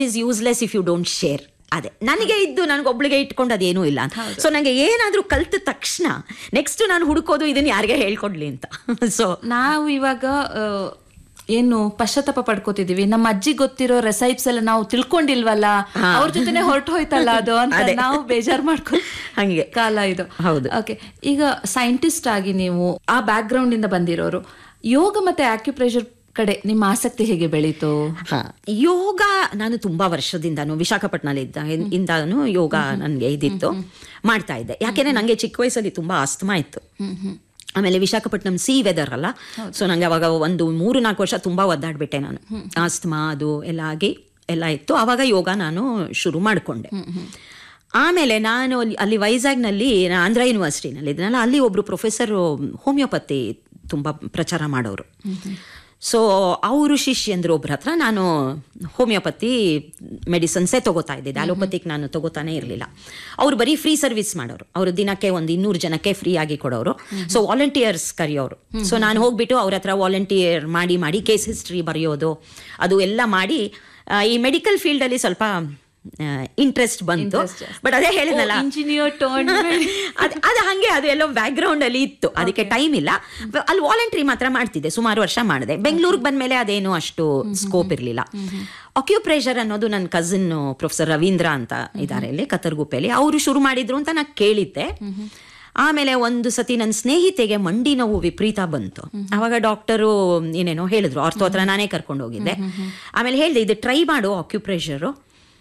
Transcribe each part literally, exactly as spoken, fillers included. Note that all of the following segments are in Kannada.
Is useless if you don't share. ಅದೇ ನನಗೆ ಇದ್ದು ನನಗೊಬ್ಳಿಗೆ ಇಟ್ಕೊಂಡು ಅದೇನೂ ಇಲ್ಲ ಅಂತ. ಸೊ ನನಗೆ ಏನಾದರೂ ಕಲ್ತ ತಕ್ಷಣ ನೆಕ್ಸ್ಟ್ ನಾನು ಹುಡುಕೋದು ಇದನ್ನು ಯಾರಿಗೆ ಹೇಳ್ಕೊಡ್ಲಿ ಅಂತ. ಸೊ ನಾವು ಇವಾಗ ಏನು ಪಶ್ಚಾತ್ತಾಪ ಪಡ್ಕೋತಿದೀವಿ, ನಮ್ಮ ಅಜ್ಜಿ ಗೊತ್ತಿರೋ ರೆಸೈಪ್ಸ್ ಎಲ್ಲ ನಾವು ತಿಳ್ಕೊಂಡಿಲ್ವಲ್ಲ, ಅವ್ರ ಜೊತೆನೆ ಹೊರಟು ಹೋಯ್ತಲ್ಲ ಅದು ಅಂತ ನಾವು ಬೇಜಾರು ಮಾಡ್ಕೊ ಹಂಗೆ ಕಾಲ ಇದು. ಹೌದು. ಓಕೆ, ಈಗ ಸೈಂಟಿಸ್ಟ್ ಆಗಿ ನೀವು ಆ ಬ್ಯಾಕ್ ಗ್ರೌಂಡ್ ಇಂದ ಬಂದಿರೋರು, ಯೋಗ ಮತ್ತೆ ಆಕ್ಯುಪ್ರೆಷರ್ ಕಡೆ ನಿಮ್ಮ ಆಸಕ್ತಿ ಹೇಗೆ ಬೆಳೀತು? ಹಾ, ಯೋಗ ನಾನು ತುಂಬಾ ವರ್ಷದಿಂದಾನು ವಿಶಾಖಪಟ್ಟಣದಲ್ಲಿ ಇದ್ದ ಇಂದಾನು ಯೋಗ ನನಗೆ ಇದಿತ್ತು, ಮಾಡ್ತಾ ಇದ್ದೆ. ಯಾಕೆಂದ್ರೆ ನನಗೆ ಚಿಕ್ಕ ವಯಸ್ಸಲ್ಲಿ ತುಂಬಾ ಆಸ್ತಮಾ ಇತ್ತು. ಆಮೇಲೆ ವಿಶಾಖಪಟ್ಟಣಂ ಸಿ ವೆದರ್ ಅಲ್ಲ, ಸೊ ನಂಗೆ ಅವಾಗ ಒಂದು ಮೂರು ನಾಲ್ಕು ವರ್ಷ ತುಂಬಾ ಒದ್ದಾಡ್ಬಿಟ್ಟೆ ನಾನು. ಆಸ್ತಮಾ ಅದು ಎಲ್ಲ ಆಗಿ ಎಲ್ಲ ಇತ್ತು. ಆವಾಗ ಯೋಗ ನಾನು ಶುರು ಮಾಡಿಕೊಂಡೆ. ಆಮೇಲೆ ನಾನು ಅಲ್ಲಿ ಅಲ್ಲಿ ವೈಜಾಗ್ನಲ್ಲಿ ಆಂಧ್ರ ಯೂನಿವರ್ಸಿಟಿನಲ್ಲಿ ಇದ್ನಲ್ಲ, ಅಲ್ಲಿ ಒಬ್ರು ಪ್ರೊಫೆಸರು ಹೋಮಿಯೋಪತಿ ತುಂಬ ಪ್ರಚಾರ ಮಾಡೋರು. ಸೊ ಅವರು ಶಿಷ್ಯಂದ್ರು ಒಬ್ರ ಹತ್ರ ನಾನು ಹೋಮಿಯೋಪತಿ ಮೆಡಿಸನ್ಸೇ ತೊಗೋತಾ ಇದ್ದಿದ್ದೆ, ಅಲೋಪತಿಕ್ ನಾನು ತೊಗೋತಾನೆ ಇರಲಿಲ್ಲ. ಅವ್ರು ಬರೀ ಫ್ರೀ ಸರ್ವಿಸ್ ಮಾಡೋರು, ಅವರು ದಿನಕ್ಕೆ ಒಂದು ಇನ್ನೂರು ಜನಕ್ಕೆ ಫ್ರೀ ಆಗಿ ಕೊಡೋರು. So volunteers ಕರೆಯೋರು. ಸೊ ನಾನು ಹೋಗ್ಬಿಟ್ಟು ಅವ್ರ ಹತ್ರ ವಾಲಂಟಿಯರ್ ಮಾಡಿ ಮಾಡಿ ಕೇಸ್ ಹಿಸ್ಟ್ರಿ ಬರೆಯೋದು ಅದು ಎಲ್ಲ ಮಾಡಿ ಈ ಮೆಡಿಕಲ್ ಫೀಲ್ಡಲ್ಲಿ ಸ್ವಲ್ಪ ಇಂಟ್ರೆಸ್ಟ್ ಬಂತು. ಬಟ್ ಅದೇ ಹೇಳಿದ್ನಲ್ಲ, ಇಂಜಿನಿಯರ್ ಅದು ಹಂಗೆ ಅದು ಎಲ್ಲೋ ಬ್ಯಾಕ್ ಗ್ರೌಂಡ್ ಅಲ್ಲಿ ಇತ್ತು, ಅದಕ್ಕೆ ಟೈಮ್ ಇಲ್ಲ. ಅಲ್ಲಿ ವಾಲಂಟ್ರಿ ಮಾತ್ರ ಮಾಡ್ತಿದ್ದೆ, ಸುಮಾರು ವರ್ಷ ಮಾಡಿದೆ. ಬೆಂಗಳೂರಿಗೆ ಬಂದ್ಮೇಲೆ ಅದೇನು ಅಷ್ಟು ಸ್ಕೋಪ್ ಇರಲಿಲ್ಲ. ಅಕ್ಯುಪ್ರೆಷರ್ ಅನ್ನೋದು ನನ್ನ ಕಸಿನ್ ಪ್ರೊಫೆಸರ್ ರವೀಂದ್ರ ಅಂತ ಇದ್ದಾರೆ ಇಲ್ಲಿ ಕತ್ತರ್ಗುಪ್ಪೆಯಲ್ಲಿ, ಅವರು ಶುರು ಮಾಡಿದ್ರು ಅಂತ ನಾನು ಕೇಳಿದ್ದೆ. ಆಮೇಲೆ ಒಂದು ಸತಿ ನನ್ನ ಸ್ನೇಹಿತೆಗೆ ಮಂಡಿ ನೋವು ವಿಪರೀತ ಬಂತು. ಆವಾಗ ಡಾಕ್ಟರು ಏನೇನೋ ಹೇಳಿದ್ರು, ಆರ್ಥೋ ಹತ್ರ ನಾನೇ ಕರ್ಕೊಂಡು ಹೋಗಿದ್ದೆ. ಆಮೇಲೆ ಹೇಳಿದೆ, ಇದು ಟ್ರೈ ಮಾಡು ಅಕ್ಯುಪ್ರೆಷರು,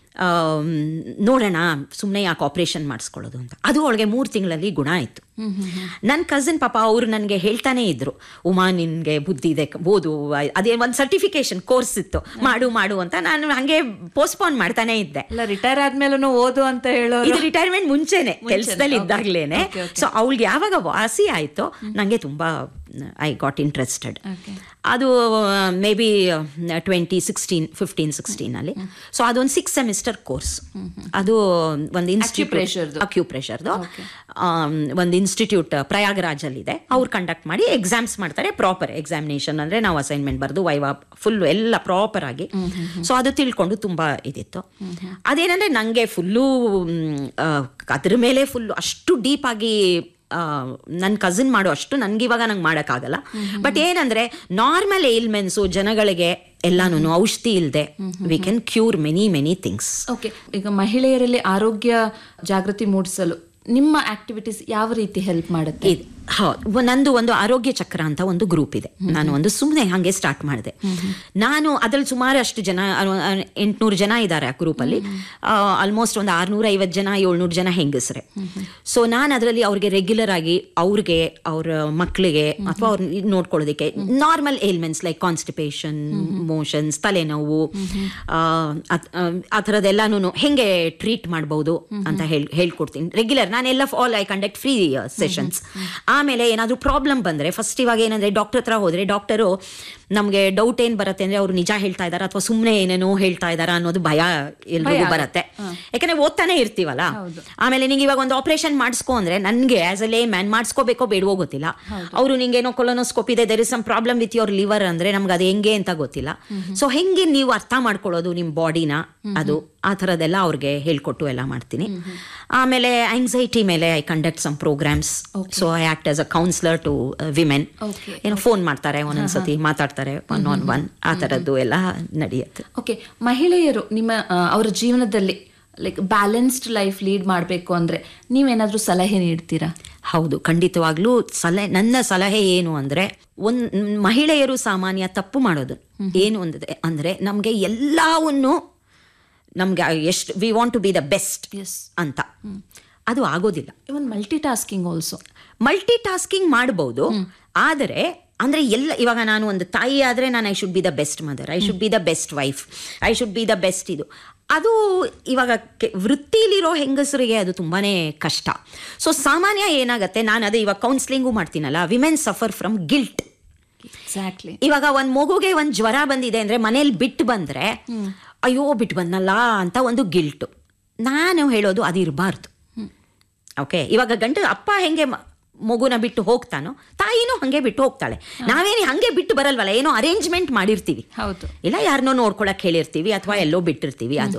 ನೋಡೋಣ ಸುಮ್ಮನೆ ಯಾಕೆ ಆಪ್ರೇಷನ್ ಮಾಡಿಸ್ಕೊಳ್ಳೋದು ಅಂತ. ಅದು ಅವಳಿಗೆ ಮೂರು ತಿಂಗಳಲ್ಲಿ ಗುಣ ಆಯಿತು. ನನ್ನ ಕಸಿನ್ ಪಾಪ ಅವರು ನನಗೆ ಹೇಳ್ತಾನೆ ಇದ್ರು, ಉಮಾ ನಿನಗೆ ಬುದ್ಧಿ ಇದೆ, ಓದು, ಅದೇ ಒಂದು ಸರ್ಟಿಫಿಕೇಶನ್ ಕೋರ್ಸ್ ಇತ್ತು, ಮಾಡು ಮಾಡು ಅಂತ. ನಾನು ಹಂಗೆ ಪೋಸ್ಟ್ಪೋನ್ ಮಾಡ್ತಾನೆ ಇದ್ದೆ. ರಿಟೈರ್ ಆದ್ಮೇಲೆ ಓದು ಅಂತ ಹೇಳೋ, ಇದು ರಿಟೈರ್ಮೆಂಟ್ ಮುಂಚೆನೆ ಕೆಲಸದಲ್ಲಿ ಇದ್ದಾಗ್ಲೇನೆ. ಸೊ ಅವಳಿಗೆ ಯಾವಾಗ ವಾಸಿ ಆಯಿತೋ ನನಗೆ ತುಂಬ ಐ ಗಾಟ್ ಇಂಟ್ರೆಸ್ಟೆಡ್. ಅದು may be twenty sixteen fifteen ಸಿಕ್ಸ್ಟೀನಲ್ಲಿ. So ಅದೊಂದು ಸಿಕ್ಸ್ ಸೆಮಿಸ್ಟರ್ ಕೋರ್ಸ್. ಅದು ಒಂದು ಇನ್ಸ್ಟಿಟ್ಯೂಟ್ ಅಕ್ಯುಪ್ರೆಷರ್ದು ಒಂದು ಇನ್ಸ್ಟಿಟ್ಯೂಟ್ ಪ್ರಯಾಗರಾಜಲ್ಲಿದೆ. ಅವ್ರು ಕಂಡಕ್ಟ್ ಮಾಡಿ ಎಕ್ಸಾಮ್ಸ್ ಮಾಡ್ತಾರೆ, ಪ್ರಾಪರ್ ಎಕ್ಸಾಮಿನೇಷನ್ ಅಂದರೆ ನಾವು ಅಸೈನ್ಮೆಂಟ್ ಬರೆದು ವೈವಾ ಫುಲ್ಲು ಎಲ್ಲ ಪ್ರಾಪರ್ ಆಗಿ. ಸೊ ಅದು ತಿಳ್ಕೊಂಡು ತುಂಬ ಇದಿತ್ತು. ಅದೇನಂದರೆ ನನಗೆ ಫುಲ್ಲು ಅದ್ರ ಮೇಲೆ ಫುಲ್ಲು ಅಷ್ಟು ಡೀಪ್ ಆಗಿ ನನ್ನ ಕಸಿನ್ ಮಾಡೋ ಅಷ್ಟು ನನಗೆ ಇವಾಗ ನಂಗೆ ಮಾಡೋಕ್ಕಾಗಲ್ಲ. ಬಟ್ ಏನಂದರೆ ನಾರ್ಮಲ್ ಏಲ್ಮೆನ್ಸು ಜನಗಳಿಗೆ ಎಲ್ಲಾನು ಔಷಧಿ ಇಲ್ಲದೆ we can cure many many things. Okay, ಈಗ ಮಹಿಳೆಯರಲ್ಲಿ ಆರೋಗ್ಯ ಜಾಗೃತಿ ಮೂಡಿಸಲು ನಿಮ್ಮ ಆಕ್ಟಿವಿಟೀಸ್ ಯಾವ ರೀತಿ ಹೆಲ್ಪ್ ಮಾಡುತ್ತೆ? ಹೌದು, ನಂದು ಒಂದು ಆರೋಗ್ಯ ಚಕ್ರ ಅಂತ ಒಂದು ಗ್ರೂಪ್ ಇದೆ. ನಾನು ಒಂದು ಸುಮ್ಮನೆ ಹಾಗೆ ಸ್ಟಾರ್ಟ್ ಮಾಡಿದೆ. ನಾನು ಅದ್ರಲ್ಲಿ ಸುಮಾರು ಅಷ್ಟು ಜನ, ಎಂಟುನೂರು ಜನ ಇದ್ದಾರೆ ಆ ಗ್ರೂಪಲ್ಲಿ. ಆಲ್ಮೋಸ್ಟ್ ಒಂದು ಆರ್ನೂರ ಐವತ್ತು ಜನ ಏಳ್ನೂರು ಜನ ಹೆಂಗಸ್ರೆ. ಸೊ ನಾನು ಅದರಲ್ಲಿ ಅವ್ರಿಗೆ ರೆಗ್ಯುಲರ್ ಆಗಿ ಅವ್ರಿಗೆ ಅವ್ರ ಮಕ್ಕಳಿಗೆ ಅಥವಾ ಅವ್ರ ನೋಡ್ಕೊಳ್ಳೋದಕ್ಕೆ normal ailments like constipation, motions, ತಲೆನೋವು, ಆ ಥರದ್ದೆಲ್ಲಾನು ಹೆಂಗೆ ಟ್ರೀಟ್ ಮಾಡ್ಬೋದು ಅಂತ ಹೇಳಿ ಹೇಳ್ಕೊಡ್ತೀನಿ ರೆಗ್ಯುಲರ್. ನಾನೆಲ್ಲ all I conduct free sessions. ಆಮೇಲೆ ಏನಾದರೂ ಪ್ರಾಬ್ಲಮ್ ಬಂದರೆ ಫಸ್ಟ್ ಇವಾಗ ಏನಂದರೆ ಡಾಕ್ಟರ್ ಹತ್ರ ಹೋದರೆ ಡಾಕ್ಟರು ನಮಗೆ ಡೌಟ್ ಏನು ಬರುತ್ತೆ ಅಂದರೆ ಅವರು ನಿಜ ಹೇಳ್ತಾ ಇದ್ದಾರಾ ಅಥವಾ ಸುಮ್ಮನೆ ಏನೇನೋ ಹೇಳ್ತಾ ಇದ್ದಾರಾ ಅನ್ನೋದು ಭಯ ಎಲ್ರಿಗೂ ಬರುತ್ತೆ. ಯಾಕಂದರೆ ಓದ್ತಾನೆ ಇರ್ತೀವಲ್ಲ. ಆಮೇಲೆ ನಿಂಗೆ ಇವಾಗ ಒಂದು ಆಪರೇಷನ್ ಮಾಡಿಸ್ಕೊ ಅಂದರೆ ನನಗೆ ಆ್ಯಸ್ ಅ ಲೇ ಮ್ಯಾನ್ ಮಾಡಿಸ್ಕೋಬೇಕೋ ಬೇಡವೋ ಗೊತ್ತಿಲ್ಲ. ಅವರು ನಿಂಗೇನೋ ಕೊಲೊನೋಸ್ಕೋಪ್ ಇದೆ, there is some problem with your liver ಅಂದರೆ ನಮ್ಗೆ ಅದು ಹೆಂಗೆ ಅಂತ ಗೊತ್ತಿಲ್ಲ. ಸೊ ಹೆಂಗೆ ನೀವು ಅರ್ಥ ಮಾಡ್ಕೊಳ್ಳೋದು ನಿಮ್ಮ ಬಾಡಿನ, ಅದು ಆ ಥರದ್ದೆಲ್ಲ ಅವ್ರಿಗೆ ಹೇಳ್ಕೊಟ್ಟು ಎಲ್ಲ ಮಾಡ್ತೀನಿ. ಆಮೇಲೆ ಆಂಗ್ಸೈಟಿ ಮೇಲೆ I conduct some programmes. So I act as a counsellor to women. ಏನೋ ಫೋನ್ ಮಾಡ್ತಾರೆ, ಒಂದೊಂದ್ಸತಿ ಮಾತಾಡ್ತಾರೆ ಒನ್ ಆನ್ ಒನ್, ಆ ಥರದ್ದು ಎಲ್ಲ ನಡೆಯುತ್ತೆ. ಓಕೆ, ಮಹಿಳೆಯರು ನಿಮ್ಮ ಅವರ ಜೀವನದಲ್ಲಿ ಲೈಕ್ ಬ್ಯಾಲೆನ್ಸ್ಡ್ ಲೈಫ್ ಲೀಡ್ ಮಾಡಬೇಕು ಅಂದರೆ ನೀವೇನಾದರೂ ಸಲಹೆ ನೀಡ್ತೀರಾ? ಹೌದು, ಖಂಡಿತವಾಗ್ಲೂ ಸಲಹೆ, ನನ್ನ ಸಲಹೆ ಏನು ಅಂದರೆ, ಒಂದು ಮಹಿಳೆಯರು ಸಾಮಾನ್ಯ ತಪ್ಪು ಮಾಡೋದು ಏನು ಅಂದರೆ ಅಂದರೆ ನಮಗೆ ಎಲ್ಲವನ್ನು ನಮ್ಗೆ ಎಷ್ಟು we want to B the best ಅಂತ, ಅದು ಆಗೋದಿಲ್ಲ. ಇವನ್ multi tasking also multi tasking ಮಾಡ್ಬೋದು. ಆದರೆ ಅಂದರೆ ಎಲ್ಲ ಇವಾಗ ನಾನು ಒಂದು ತಾಯಿ ಆದರೆ ನಾನು I should be the best mother, I should be the best wife, I should be the best. ಇದು ಅದು ಇವಾಗ ವೃತ್ತಿಲಿರೋ ಹೆಂಗಸರಿಗೆ ಅದು ತುಂಬಾ ಕಷ್ಟ. ಸೊ ಸಾಮಾನ್ಯ ಏನಾಗುತ್ತೆ, ನಾನು ಅದೇ ಇವಾಗ counselling ಮಾಡ್ತೀನಲ್ಲ, women suffer from guilt. Exactly. ಇವಾಗ ಒಂದು ಮಗುಗೆ ಒಂದು ಜ್ವರ ಬಂದಿದೆ ಅಂದರೆ ಮನೇಲಿ ಬಿಟ್ಟು ಬಂದರೆ ಅಯ್ಯೋ ಬಿಟ್ಟು ಬಂದಲ್ಲ ಅಂತ ಒಂದು ಗಿಲ್ಟು. ನಾನು ಹೇಳೋದು ಅದು ಇರಬಾರ್ದು. ಓಕೆ, ಇವಾಗ ಗಂಡು ಅಪ್ಪ ಹೆಂಗೆ ಮಗುನ ಬಿಟ್ಟು ಹೋಗ್ತಾನೋ ತಾಯಿನೂ ಹಂಗೆ ಬಿಟ್ಟು ಹೋಗ್ತಾಳೆ. ನಾವೇನು ಹಂಗೆ ಬಿಟ್ಟು ಬರಲ್ವಲ್ಲ, ಏನೋ ಅರೇಂಜ್ಮೆಂಟ್ ಮಾಡಿರ್ತೀವಿ, ಹೌದು, ಇಲ್ಲ ಯಾರನ್ನೋ ನೋಡ್ಕೊಳಕ್ ಹೇಳಿರ್ತೀವಿ ಅಥವಾ ಎಲ್ಲೋ ಬಿಟ್ಟಿರ್ತೀವಿ. ಅದು